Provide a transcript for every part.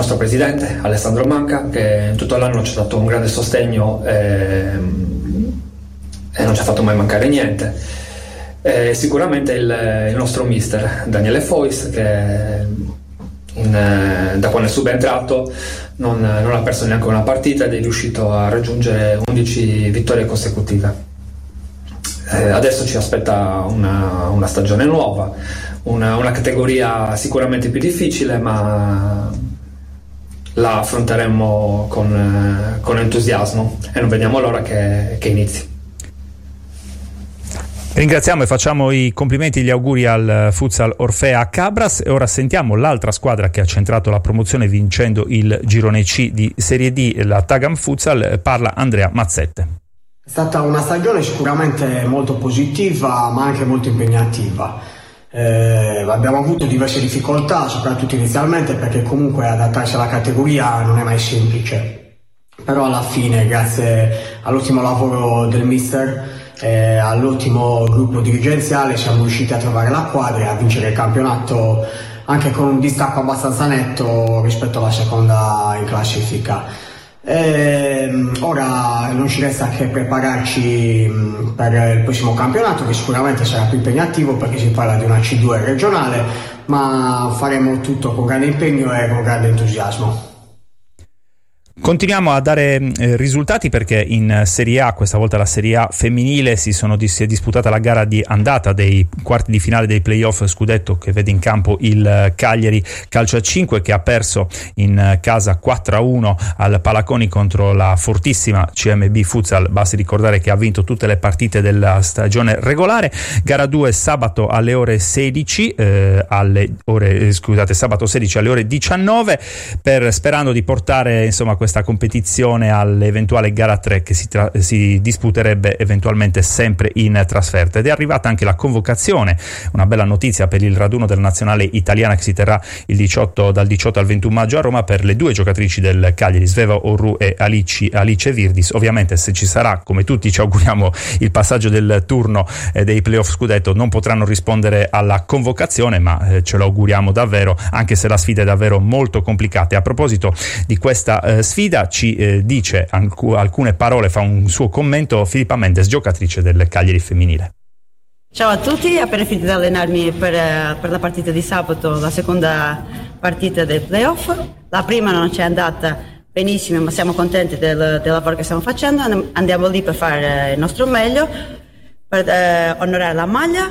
nostro presidente Alessandro Manca, che in tutto l'anno ci ha dato un grande sostegno e non ci ha fatto mai mancare niente. Sicuramente il nostro mister Daniele Fois, che da quando è subentrato non ha perso neanche una partita ed è riuscito a raggiungere 11 vittorie consecutive. Adesso ci aspetta una stagione nuova, una categoria sicuramente più difficile, ma la affronteremo con entusiasmo e non vediamo l'ora che inizi. Ringraziamo e facciamo i complimenti e gli auguri al Futsal Orfea Cabras, e ora sentiamo l'altra squadra che ha centrato la promozione vincendo il girone C di Serie D, la Tagam Futsal. Parla Andrea Mazzette. È stata una stagione sicuramente molto positiva, ma anche molto impegnativa. Abbiamo avuto diverse difficoltà, soprattutto inizialmente, perché comunque adattarsi alla categoria non è mai semplice. Però alla fine, grazie all'ottimo lavoro del mister e all'ottimo gruppo dirigenziale, siamo riusciti a trovare la quadra e a vincere il campionato anche con un distacco abbastanza netto rispetto alla seconda in classifica. Ora non ci resta che prepararci per il prossimo campionato, che sicuramente sarà più impegnativo perché si parla di una C2 regionale, ma faremo tutto con grande impegno e con grande entusiasmo. Continuiamo a dare risultati, perché in Serie A, questa volta la Serie A femminile, si è disputata la gara di andata dei quarti di finale dei playoff scudetto, che vede in campo il Cagliari Calcio a 5, che ha perso in casa 4-1 al Palaconi contro la fortissima CMB Futsal. Basti ricordare che ha vinto tutte le partite della stagione regolare. Gara 2 sabato alle ore 16, sabato 16 alle ore 19, sperando di portare insomma questa competizione all'eventuale gara 3 che si disputerebbe eventualmente sempre in trasferta. Ed è arrivata anche la convocazione, una bella notizia, per il raduno della nazionale italiana che si terrà dal 18 al 21 maggio a Roma, per le due giocatrici del Cagliari, Sveva Orru e Alice Virdis. Ovviamente, se ci sarà, come tutti ci auguriamo, il passaggio del turno dei playoff scudetto, non potranno rispondere alla convocazione, ma ce lo auguriamo davvero, anche se la sfida è davvero molto complicata. E a proposito di questa sfida, ci dice alcune parole, fa un suo commento Filippa Mendes, giocatrice del Cagliari femminile. Ciao a tutti, appena finito di allenarmi per la partita di sabato, la seconda partita del playoff. La prima non ci è andata benissimo, ma siamo contenti del lavoro che stiamo facendo. Andiamo lì per fare il nostro meglio, per onorare la maglia,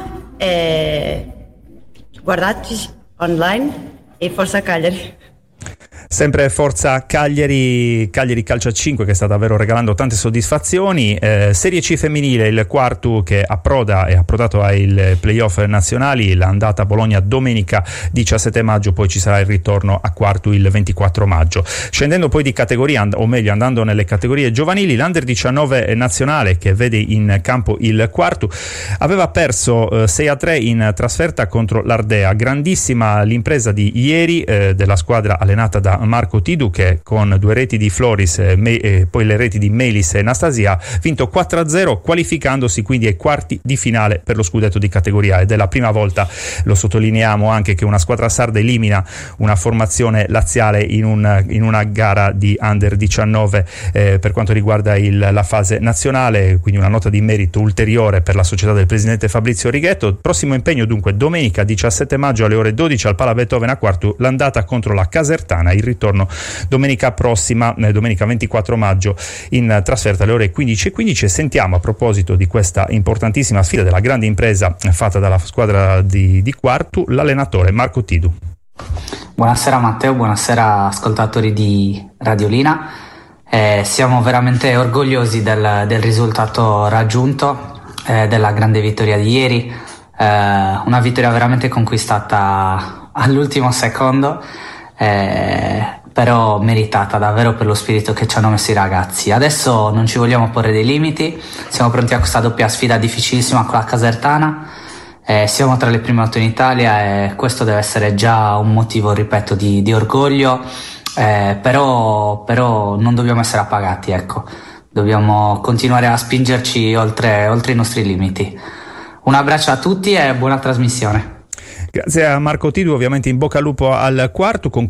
e guardateci online e forza Cagliari. Sempre forza Cagliari Calcio a 5, che sta davvero regalando tante soddisfazioni. Serie C femminile, il quarto che è approdato ai playoff nazionali, l'andata a Bologna domenica 17 maggio, poi ci sarà il ritorno a quarto il 24 maggio. Scendendo poi di categoria, o meglio andando nelle categorie giovanili, l'Under 19 nazionale, che vede in campo il quarto, aveva perso 6-3 in trasferta contro l'Ardea. Grandissima l'impresa di ieri della squadra allenata da Marco Tidu, che con due reti di Floris e poi le reti di Melis e Anastasia ha vinto 4-0, qualificandosi quindi ai quarti di finale per lo scudetto di categoria. Ed è la prima volta, lo sottolineiamo anche, che una squadra sarda elimina una formazione laziale in una gara di Under 19 per quanto riguarda la fase nazionale, quindi una nota di merito ulteriore per la società del presidente Fabrizio Righetto. Prossimo impegno dunque domenica 17 maggio alle ore 12 al Pala Beethoven a quarto, l'andata contro la Casertana, il ritorno domenica prossima, domenica 24 maggio, in trasferta alle ore 15:15. E sentiamo, a proposito di questa importantissima sfida, della grande impresa fatta dalla squadra di Quartu, l'allenatore Marco Tidu. Buonasera Matteo, buonasera ascoltatori di Radiolina. Siamo veramente orgogliosi del risultato raggiunto, della grande vittoria di ieri, una vittoria veramente conquistata all'ultimo secondo, però meritata davvero per lo spirito che ci hanno messo i ragazzi. Adesso non ci vogliamo porre dei limiti, siamo pronti a questa doppia sfida difficilissima con la Casertana. Siamo tra le prime 8 in Italia e questo deve essere già un motivo, ripeto, di orgoglio, però non dobbiamo essere appagati, ecco. Dobbiamo continuare a spingerci oltre i nostri limiti. Un abbraccio a tutti e buona trasmissione. Grazie a Marco Tidu, ovviamente in bocca al lupo al quarto.